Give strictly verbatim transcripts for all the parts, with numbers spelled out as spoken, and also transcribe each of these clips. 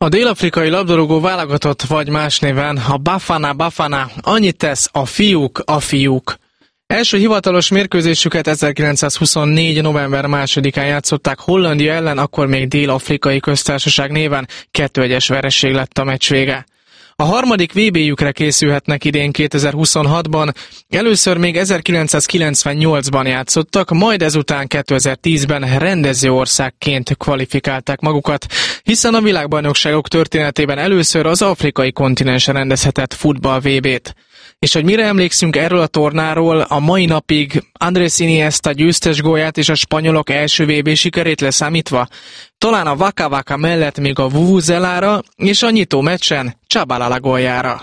A dél-afrikai labdarúgó válogatott, vagy más néven a Bafana Bafana, annyit tesz, a fiúk, a fiúk. Első hivatalos mérkőzésüket ezerkilencszázhuszonnégy. november másodikán játszották Hollandia ellen, akkor még Dél-afrikai köztársaság néven, kettő egyes vereség lett a meccs vége. A harmadik vé bé-jükre készülhetnek idén kétezer-huszonhatban, először még ezerkilencszázkilencvennyolcban játszottak, majd ezután kétezer-tízben rendező országként kvalifikálták magukat, hiszen a világbajnokságok történetében először az afrikai kontinensen rendezhetett futball vé bét. És hogy mire emlékszünk erről a tornáról, a mai napig Andrés Iniesta győztes gólját és a spanyolok első vé bé sikerét leszámítva? Talán a Waka Waka mellett még a Vuvuzelára és a nyitó meccsen Tshabalala góljára.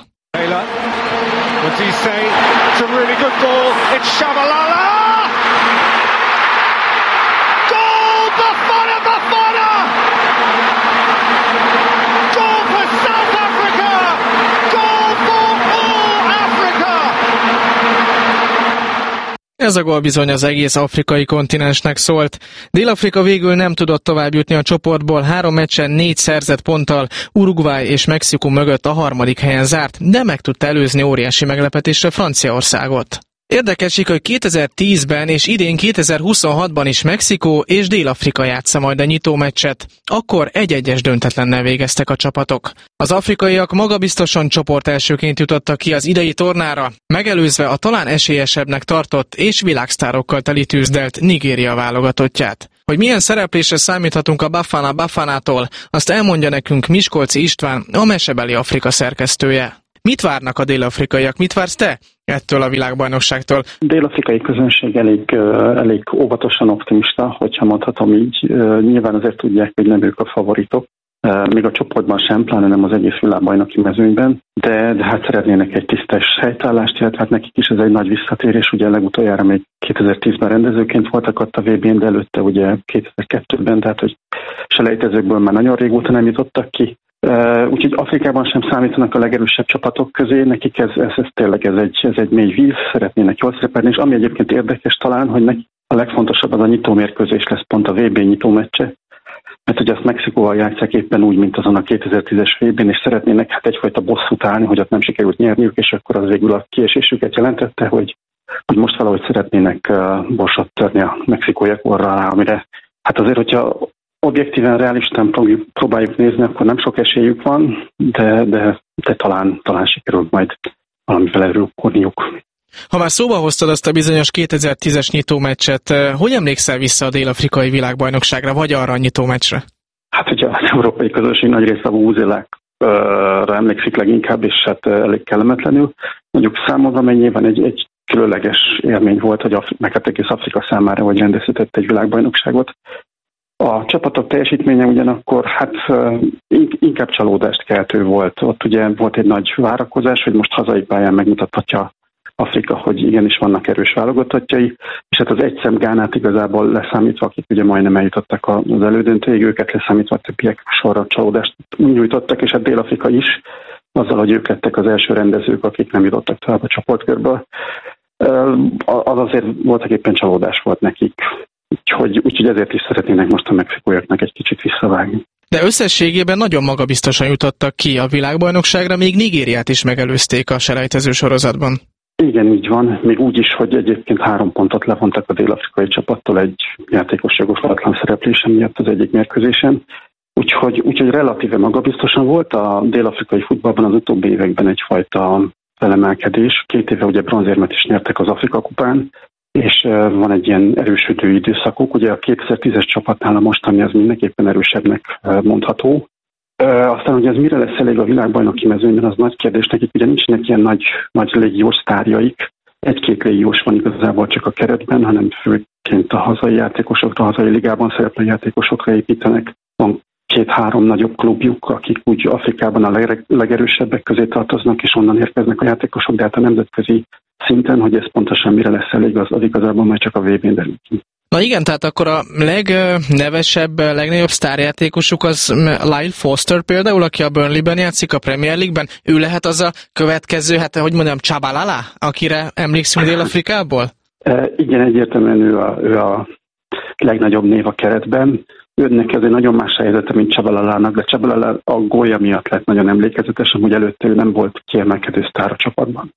Ez a gól bizony az egész afrikai kontinensnek szólt. Dél-Afrika végül nem tudott tovább jutni a csoportból, három meccsen négy szerzett ponttal, Uruguay és Mexikó mögött a harmadik helyen zárt, de meg tudta előzni óriási meglepetésre Franciaországot. Érdekes, hogy kétezer-tízben és idén kétezer-huszonhatban is Mexikó és Dél-Afrika játsza majd a nyitó meccset. Akkor egy-egyes döntetlennel végeztek a csapatok. Az afrikaiak magabiztosan csoport elsőként jutottak ki az idei tornára, megelőzve a talán esélyesebbnek tartott és világsztárokkal teli tűzdelt Nigéria válogatottját. Hogy milyen szereplésre számíthatunk a Bafana Bafanától, azt elmondja nekünk Miskolci István, a Mesebeli Afrika szerkesztője. Mit várnak a dél-afrikaiak? Mit vársz te ettől a világbajnokságtól? A dél-afrikai közönség elég, elég óvatosan optimista, hogyha mondhatom így. Nyilván azért tudják, hogy nem ők a favoritok. Még a csoportban sem, pláne nem az egész világbajnoki mezőnyben, de, de hát szeretnének egy tisztes helytállást, illetve hát nekik is ez egy nagy visszatérés. Ugye legutoljára még kétezer-tízben rendezőként voltak ott a vé bén, de előtte ugye kétezer-kettőben, tehát hogy selejtezőkből már nagyon régóta nem jutottak ki. Uh, úgyhogy Afrikában sem számítanak a legerősebb csapatok közé, nekik ez, ez, ez tényleg ez egy, ez egy mély víz, szeretnének jól szerepelni, és ami egyébként érdekes talán, hogy nekik a legfontosabb az a nyitómérkőzés lesz pont a vé bé nyitómeccse, mert ugye azt Mexikóval játsszák éppen úgy, mint azon a kétezer-tízes vé bén, és szeretnének hát egyfajta bosszút állni, hogy ott nem sikerült nyerniük, és akkor az végül a kiesésüket jelentette, hogy, hogy most valahogy szeretnének uh, borsot törni a mexikóiak orra alá, amire hát azért, hogyha objektíven, realistán próbáljuk nézni, akkor nem sok esélyük van, de, de, de talán, talán sikerül majd valamivel előkorniuk. Ha már szóba hoztad azt a bizonyos kétezer-tízes nyitómeccset, hogy emlékszel vissza a dél-afrikai világbajnokságra, vagy arra a nyitómeccsre? Hát ugye az európai közösség nagy része a Vuvuzelákra emlékszik leginkább, és hát elég kellemetlenül. Mondjuk számomra mennyiben egy, egy különleges élmény volt, hogy Afri- meg hát egész Afrika számára, hogy rendezhetett egy világbajnokságot. A csapatok teljesítménye ugyanakkor hát inkább csalódást keltő volt. Ott ugye volt egy nagy várakozás, hogy most hazai pályán megmutathatja Afrika, hogy igenis vannak erős válogatottjai, és hát az egy szem Gánát igazából leszámítva, akik ugye majdnem eljutottak az elődöntőig, őket leszámítva többiek sorra csalódást nyújtottak, és hát Dél-Afrika is, azzal, hogy ők lettek az első rendezők, akik nem jutottak tovább a csoportkörből. Az azért voltak éppen csalódás volt nekik. Úgyhogy, úgyhogy ezért is szeretnének most a mexikóiaknak egy kicsit visszavágni. De összességében nagyon magabiztosan jutottak ki a világbajnokságra, még Nigériát is megelőzték a selejtező sorozatban. Igen, így van. Még úgy is, hogy egyébként három pontot levontak a dél-afrikai csapattól egy játékos jogosulatlan szereplése miatt az egyik mérkőzésen. Úgyhogy, úgyhogy relatíve magabiztosan volt a dél-afrikai futballban az utóbbi években egyfajta felemelkedés. Két éve ugye bronzérmet is nyertek az Afrika kupán, és van egy ilyen erősödő időszakuk. Ugye a kétezer-tízes csapatnál a mostani az mindenképpen erősebbnek mondható. Aztán, hogy ez mire lesz elég a világbajnoki mezőnyben, az nagy kérdés. Nekik ugye nincsenek ilyen nagy, nagy légiós sztárjaik. Egy-két légiós van igazából csak a keretben, hanem főként a hazai játékosokra, a hazai ligában szereplő játékosokra építenek. Van két-három nagyobb klubjuk, akik úgy Afrikában a legerősebbek közé tartoznak, és onnan érkeznek a játékosok, de hát a nemzetközi szinten, hogy ez pontosan mire lesz elég, az, az igazából majd csak a vé bén derül ki. Na igen, tehát akkor a legnevesebb, legnagyobb sztárjátékosuk az Lyle Foster például, aki a Burnleyben játszik a Premier League-ben. Ő lehet az a következő, hát hogy mondjam, Tshabalala, akire emlékszünk Dél-Afrikából? E, igen, egyértelműen ő a, ő a legnagyobb név a keretben. Őnek ez egy nagyon más helyzete, mint Csabalalának, de Csabalala a gólja miatt lett nagyon emlékezetes, amúgy előtte ő nem volt kiemelkedő sztár a csapatban.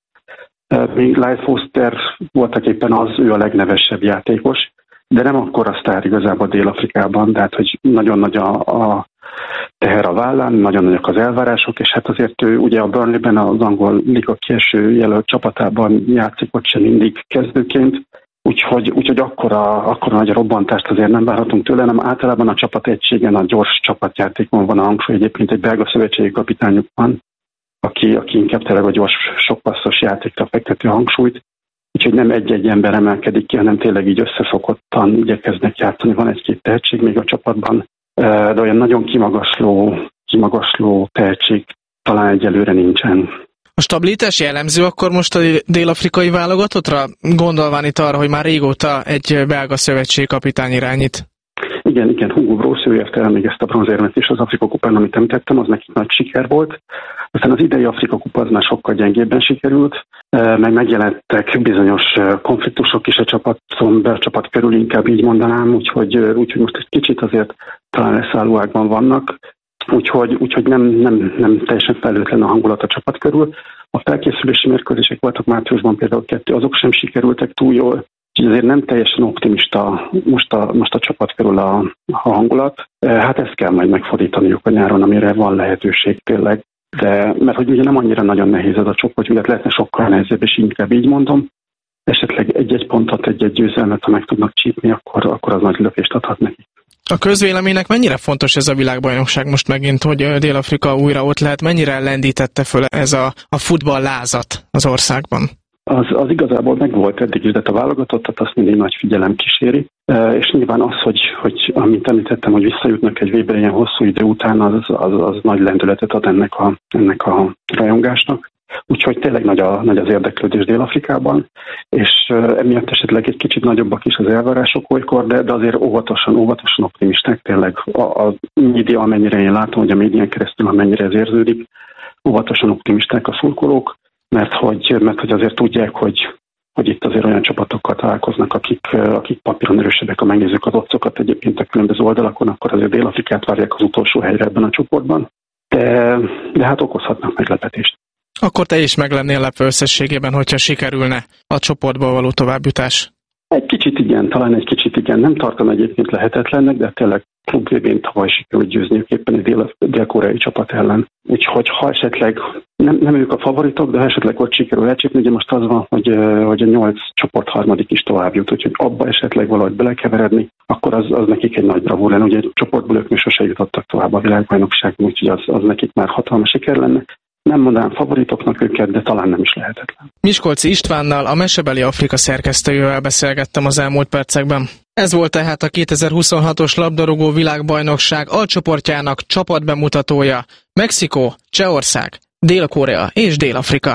Még Lyle Foster voltak éppen az, ő a legnevesebb játékos, de nem akkora sztár igazából Dél-Afrikában, tehát hogy nagyon nagy a, a teher a vállán, nagyon nagyok az elvárások, és hát azért ő ugye a Burnleyben az angol liga kieső jelölt csapatában játszik, ott sem mindig kezdőként, úgyhogy, úgyhogy akkora, akkora nagy a robbantást azért nem várhatunk tőle, hanem általában a csapat egységen, a gyors csapatjátékon van a hangsúly, egyébként egy belga szövetségi kapitányuk van, aki, aki inkább tényleg a gyors, sokpasszos játékra fekteti a hangsúlyt, úgyhogy nem egy-egy ember emelkedik ki, hanem tényleg így összefogottan igyekeznek játszani, van egy-két tehetség még a csapatban, de olyan nagyon kimagasló, kimagasló tehetség talán egyelőre nincsen. A stabilitás jellemző akkor most a dél-afrikai válogatottra? Gondolván itt arra, hogy már régóta egy belga szövetségkapitány irányít. Igen, igen, Hugo Broos, ő érte el még ezt a bronzérmet is az Afrika kupán, amit említettem, az nekik nagy siker volt. Aztán az idei Afrika kupa az már sokkal gyengébben sikerült, meg megjelentek bizonyos konfliktusok is a csapaton, a csapat körül, inkább így mondanám, úgyhogy, úgyhogy most egy kicsit azért talán leszállóákban vannak, úgyhogy, úgyhogy nem, nem, nem teljesen felelőtlen a hangulat a csapat körül. A felkészülési mérkőzések voltak márciusban például kettő, azok sem sikerültek túl jól, úgyhogy azért nem teljesen optimista most a, most a csapat körül a, a hangulat. Hát ezt kell majd megfordítaniuk a nyáron, amire van lehetőség tényleg. De, mert hogy ugye nem annyira nagyon nehéz ez a csoport, ugye lehetne sokkal nehezebb, és inkább így mondom. Esetleg egy-egy pontot, egy-egy győzelmet, ha meg tudnak csípni, akkor, akkor az nagy lökést adhat neki. A közvéleménynek mennyire fontos ez a világbajnokság most megint, hogy Dél-Afrika újra ott lehet, mennyire lendítette föl ez a, a futball lázat az országban? Az, az igazából megvolt eddig is, de a válogatottat azt mindig nagy figyelem kíséri, és nyilván az, hogy, hogy amint említettem, hogy visszajutnak egy vébe ilyen hosszú idő után, az, az, az nagy lendületet ad ennek a, ennek a rajongásnak. Úgyhogy tényleg nagy, a, nagy az érdeklődés Dél-Afrikában, és emiatt esetleg egy kicsit nagyobbak is az elvárások olykor, de, de azért óvatosan, óvatosan optimisták tényleg. A, a média, amennyire én látom, hogy a médián keresztül, amennyire ez érződik, óvatosan optimisták a szurkolók, mert hogy, mert hogy azért tudják, hogy, hogy itt azért olyan csapatokkal találkoznak, akik, akik papíron erősebbek, a megnézzük az otcokat egyébként a különböző oldalakon, akkor azért Dél-Afrikát várják az utolsó helyre ebben a csoportban, de, de hát okozhatnak meglepetést. Akkor te is meg lennél lepve összességében, hogyha sikerülne a csoportba való továbbjutás? Egy kicsit igen, talán egy kicsit igen. Nem tartom egyébként lehetetlennek, de tényleg klub vébén tavaly sikerült győzniük éppen egy dél- dél-koreai csapat ellen. Úgyhogy ha esetleg, nem, nem ők a favoritok, de ha esetleg ott sikerül elcsípni, ugye most az van, hogy, hogy a nyolc csoport harmadik is tovább jut, úgyhogy abba esetleg valahogy belekeveredni, akkor az, az nekik egy nagy bravúr lenne. Ugye egy csoportból ők még sose jutottak tovább a világbajnokságban, úgyhogy az, az nekik már hatalmas siker lenne. Nem mondanám favoritoknak őket, de talán nem is lehetetlen. Miskolci Istvánnal, a Mesebeli Afrika szerkesztőjével beszélgettem az elmúlt percekben. Ez volt tehát a kétezer-huszonhatos labdarúgó világbajnokság alcsoportjának csapatbemutatója. Mexikó, Csehország, Dél-Korea és Dél-Afrika.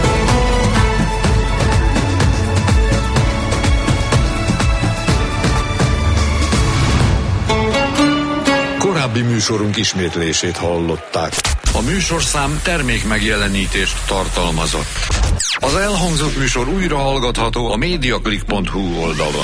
Korábbi műsorunk ismétlését hallották. A műsorszám termék megjelenítést tartalmazott. Az elhangzott műsor újra hallgatható a mediaclick pont hu oldalon.